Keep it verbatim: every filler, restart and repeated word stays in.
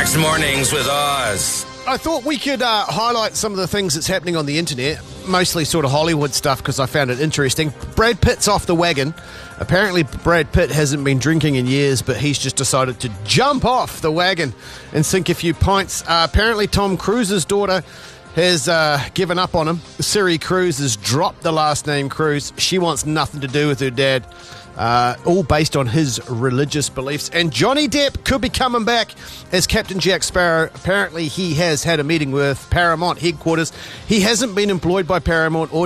Oz Mornings with Oz. I thought we could uh, highlight some of the things that's happening on the internet, mostly sort of Hollywood stuff because I found it interesting. Brad Pitt's off the wagon. Apparently Brad Pitt hasn't been drinking in years, but he's just decided to jump off the wagon and sink a few pints. Uh, apparently Tom Cruise's daughter has uh, given up on him. Siri Cruise has dropped the last name Cruise. She wants nothing to do with her dad. Uh, all based on his religious beliefs. And Johnny Depp could be coming back as Captain Jack Sparrow. Apparently he has had a meeting with Paramount headquarters. He hasn't been employed by Paramount or